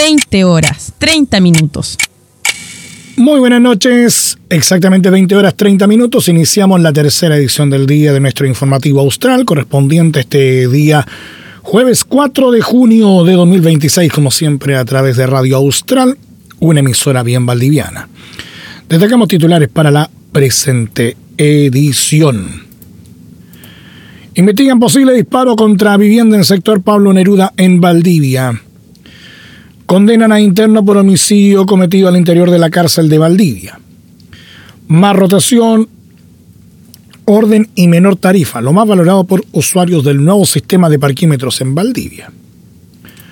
20 horas, 30 minutos. Muy buenas noches, exactamente 20 horas 30 minutos, iniciamos la tercera edición del día de nuestro informativo austral, correspondiente a este día jueves 4 de junio de 2026, como siempre a través de Radio Austral, una emisora bien valdiviana. Destacamos titulares para la presente edición. Investigan posible disparo contra vivienda en el sector Pablo Neruda en Valdivia. Condenan a interno por homicidio cometido al interior de la cárcel de Valdivia. Más rotación, orden y menor tarifa, lo más valorado por usuarios del nuevo sistema de parquímetros en Valdivia.